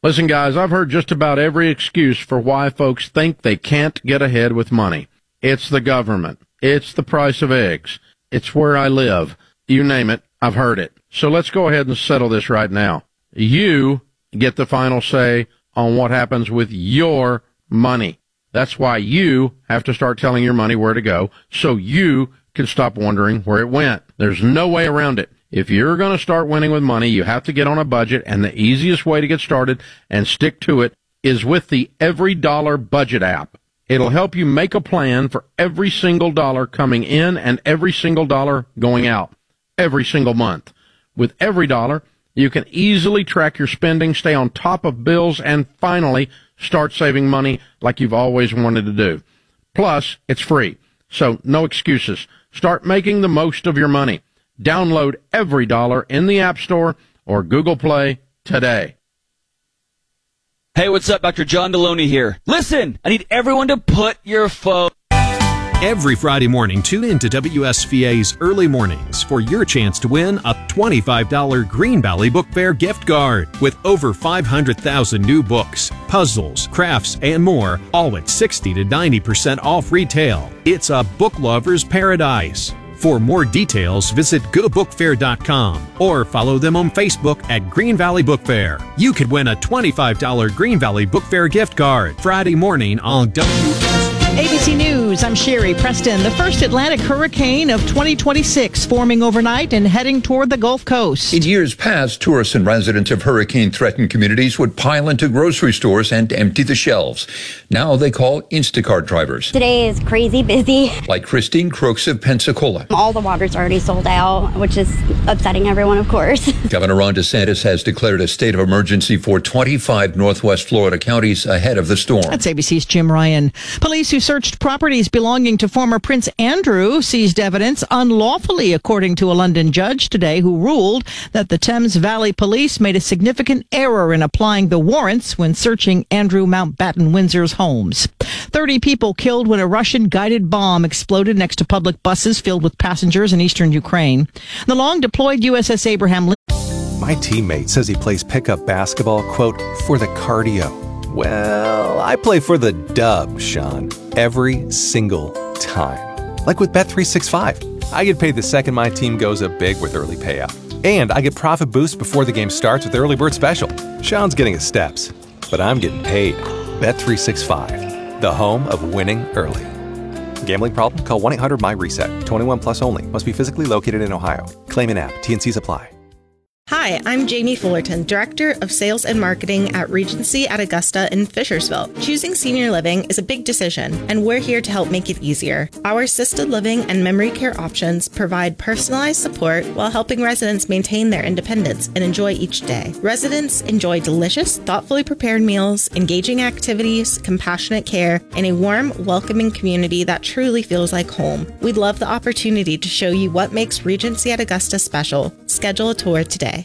Listen, guys, I've heard just about every excuse for why folks think they can't get ahead with money. It's the government. It's the price of eggs. It's where I live. You name it, I've heard it. So let's go ahead and settle this right now. You get the final say on what happens with your money. That's why you have to start telling your money where to go so you can stop wondering where it went. There's no way around it. If you're going to start winning with money, you have to get on a budget, and the easiest way to get started and stick to it is with the Every Dollar Budget app. It'll help you make a plan for every single dollar coming in and every single dollar going out every single month. With Every Dollar, you can easily track your spending, stay on top of bills, and finally start saving money like you've always wanted to do. Plus, it's free, so no excuses. Start making the most of your money. Download Every Dollar in the App Store or Google Play today. Hey, what's up? Dr. John Deloney here. Listen, I need everyone to put your phone... Every Friday morning, tune in to WSVA's Early Mornings for your chance to win a $25 Green Valley Book Fair gift card with over 500,000 new books, puzzles, crafts, and more, all at 60 to 90% off retail. It's a book lover's paradise. For more details, visit gobookfair.com or follow them on Facebook at Green Valley Book Fair. You could win a $25 Green Valley Book Fair gift card Friday morning on ABC News, I'm Sherry Preston. The first Atlantic hurricane of 2026 forming overnight and heading toward the Gulf Coast. In years past, tourists and residents of hurricane-threatened communities would pile into grocery stores and empty the shelves. Now they call Instacart drivers. Today is crazy busy. Like Christine Crooks of Pensacola. All the water's already sold out, which is upsetting everyone, of course. Governor Ron DeSantis has declared a state of emergency for 25 Northwest Florida counties ahead of the storm. That's ABC's Jim Ryan. Police who searched properties belonging to former Prince Andrew seized evidence unlawfully, according to a London judge today who ruled that the Thames Valley Police made a significant error in applying the warrants when searching Andrew Mountbatten Windsor's homes. 30 people killed when a Russian guided bomb exploded next to public buses filled with passengers in eastern Ukraine. The long-deployed USS Abraham Lincoln. My teammate says he plays pickup basketball, quote, for the cardio. Well, I play for the dub, Sean, every single time. Like with Bet365. I get paid the second my team goes up big with early payout. And I get profit boost before the game starts with Early Bird Special. Sean's getting his steps, but I'm getting paid. Bet365, the home of winning early. Gambling problem? Call 1-800-MY-RESET. 21 plus only. Must be physically located in Ohio. Claim an app. T&Cs apply. Hi, I'm Jamie Fullerton, Director of Sales and Marketing at Regency at Augusta in Fishersville. Choosing senior living is a big decision, and we're here to help make it easier. Our assisted living and memory care options provide personalized support while helping residents maintain their independence and enjoy each day. Residents enjoy delicious, thoughtfully prepared meals, engaging activities, compassionate care, and a warm, welcoming community that truly feels like home. We'd love the opportunity to show you what makes Regency at Augusta special. Schedule a tour today.